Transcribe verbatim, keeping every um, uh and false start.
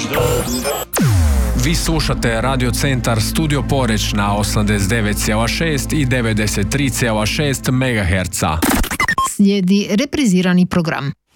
Vi slušate Radio Centar Studio Poreč na osamdeset devet zarez šest i devedeset tri zarez šest megaherca. Slijedi reprizirani program.